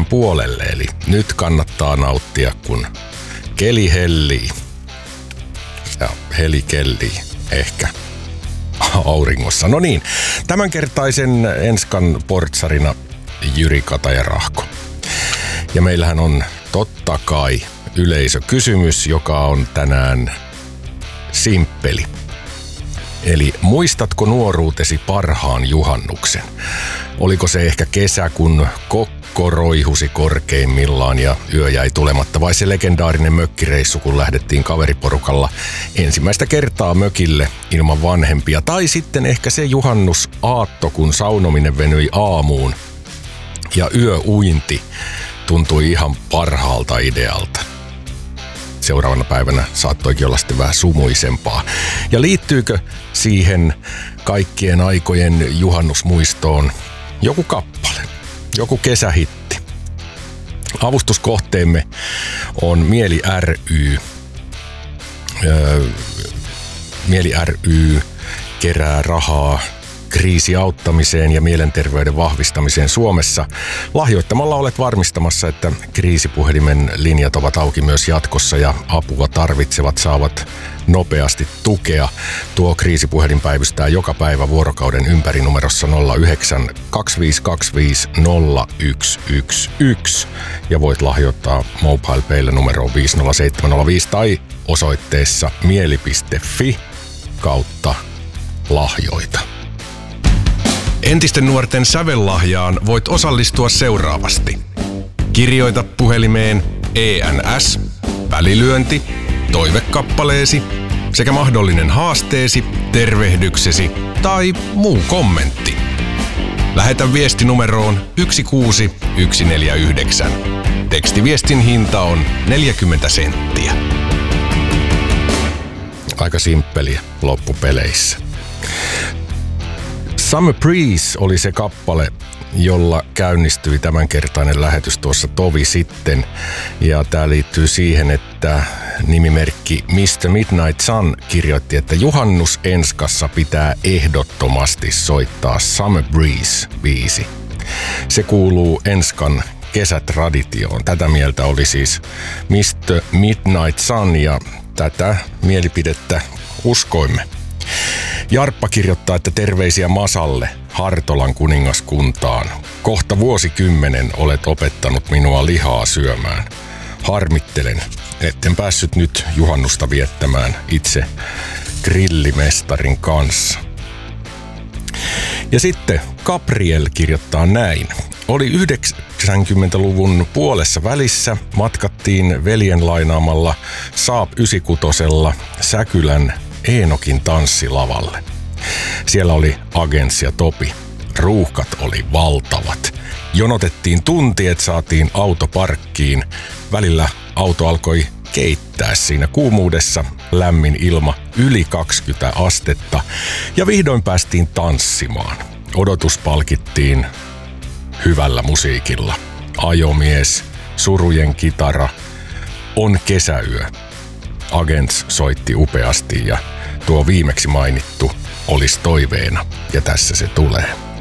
kesän puolelle, eli nyt kannattaa nauttia, kun keli hellii. Ja heli kellii ehkä auringossa. No niin, tämänkertaisen Enskan portsarina Jyri Kataja-Rahko. Ja meillähän on totta kai yleisökysymys, joka on tänään simppeli. Eli muistatko nuoruutesi parhaan juhannuksen? Oliko se ehkä kesä, kun kokko roihusi korkeimmillaan ja yö jäi tulematta, vai se legendaarinen mökkireissu, kun lähdettiin kaveriporukalla ensimmäistä kertaa mökille ilman vanhempia? Tai sitten ehkä se juhannusaatto, kun saunominen venyi aamuun ja yöuinti tuntui ihan parhaalta idealta. Seuraavana päivänä saattoikin olla sitten vähän sumuisempaa. Ja liittyykö siihen kaikkien aikojen juhannusmuistoon joku kappale, joku kesähitti? Avustuskohteemme on Mieli ry. Mieli ry kerää rahaa kriisiauttamiseen ja mielenterveyden vahvistamiseen Suomessa. Lahjoittamalla olet varmistamassa, että kriisipuhelimen linjat ovat auki myös jatkossa ja apua tarvitsevat saavat nopeasti tukea. Tuo kriisipuhelin päivystää joka päivä vuorokauden ympäri numerossa 09 2525 0111 ja voit lahjoittaa MobilePaylla numeroon 50705 tai osoitteessa mieli.fi/lahjoita. Entisten nuorten sävellahjaan voit osallistua seuraavasti. Kirjoita puhelimeen ENS, välilyönti, toivekappaleesi sekä mahdollinen haasteesi, tervehdyksesi tai muu kommentti. Lähetä viesti numeroon 16149. Tekstiviestin hinta on 40 senttiä. Aika simppeliä loppupeleissä. Summer Breeze oli se kappale, jolla käynnistyi tämänkertainen lähetys tuossa tovi sitten. Ja tää liittyy siihen, että nimimerkki Mr. Midnight Sun kirjoitti, että juhannus Enskassa pitää ehdottomasti soittaa Summer Breeze-biisi. Se kuuluu Enskan kesätraditioon. Tätä mieltä oli siis Mr. Midnight Sun ja tätä mielipidettä uskoimme. Jarppa kirjoittaa, että terveisiä Masalle, Hartolan kuningaskuntaan. Kohta vuosikymmenen olet opettanut minua lihaa syömään. Harmittelen, etten päässyt nyt juhannusta viettämään itse grillimestarin kanssa. Ja sitten Gabriel kirjoittaa näin. Oli 90-luvun puolessa välissä, matkattiin veljen lainaamalla Saab 96 Säkylän Eenokin tanssilavalle. Siellä oli Agents ja Topi. Ruuhkat oli valtavat. Jonotettiin tunti, et saatiin auto parkkiin. Välillä auto alkoi keittää siinä kuumuudessa, lämmin ilma, yli 20 astetta. Ja vihdoin päästiin tanssimaan. Odotus palkittiin hyvällä musiikilla. Ajomies, surujen kitara, on kesäyö. Agents soitti upeasti ja tuo viimeksi mainittu olisi toiveena ja tässä se tulee.